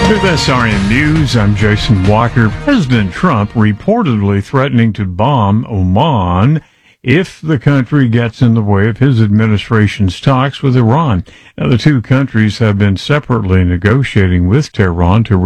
With SRN News, I'm Jason Walker. President Trump reportedly threatening to bomb Oman if the country gets in the way of his administration's talks with Iran. Now, the two countries have been separately negotiating with Tehran to